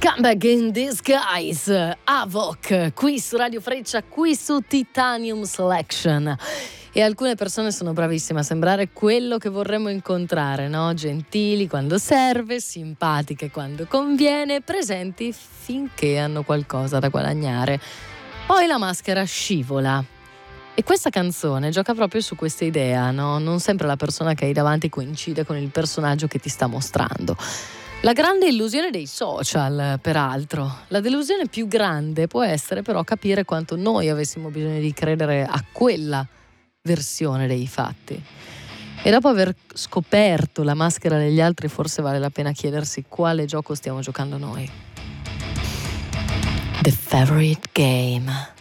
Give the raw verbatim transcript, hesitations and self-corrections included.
Scumbag in Disguise, Avoc, qui su Radio Freccia, qui su Titanium Selection. E alcune persone sono bravissime a sembrare quello che vorremmo incontrare, no? Gentili quando serve, simpatiche quando conviene, presenti finché hanno qualcosa da guadagnare. Poi la maschera scivola. E questa canzone gioca proprio su questa idea, no? Non sempre la persona che hai davanti coincide con il personaggio che ti sta mostrando. La grande illusione dei social, peraltro. La delusione più grande può essere però capire quanto noi avessimo bisogno di credere a quella versione dei fatti. E dopo aver scoperto la maschera degli altri, forse vale la pena chiedersi quale gioco stiamo giocando noi. The Favorite Game.